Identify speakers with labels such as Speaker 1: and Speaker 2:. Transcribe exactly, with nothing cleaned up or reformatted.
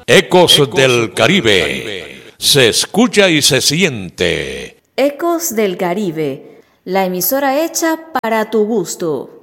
Speaker 1: Ecos, Ecos del Caribe. Caribe. Se escucha y se siente.
Speaker 2: Ecos del Caribe, la emisora hecha para tu gusto.